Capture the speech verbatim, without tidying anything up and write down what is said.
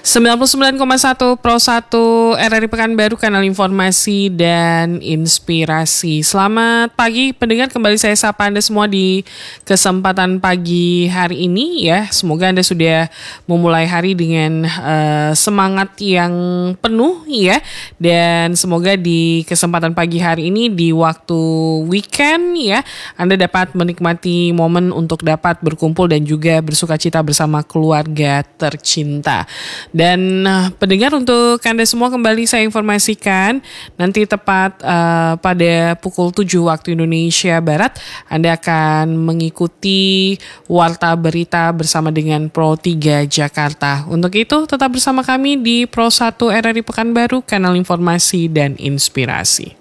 sembilan puluh sembilan koma satu Pro satu R R I Pekanbaru, kanal informasi dan inspirasi. Selamat pagi pendengar, kembali saya sapa Anda semua di kesempatan pagi hari ini ya. Semoga Anda sudah memulai hari dengan uh, semangat yang penuh ya. Dan semoga di kesempatan pagi hari ini di waktu weekend ya, Anda dapat menikmati momen untuk dapat berkumpul dan juga bersukacita bersama keluarga tercinta. Dan uh, pendengar, untuk Anda semua kembali saya informasikan, nanti tepat uh, pada pukul tujuh waktu Indonesia Barat Anda akan mengikuti Warta Berita bersama dengan Pro tiga Jakarta. Untuk itu tetap bersama kami di Pro satu R R I Pekanbaru, kanal informasi dan inspirasi.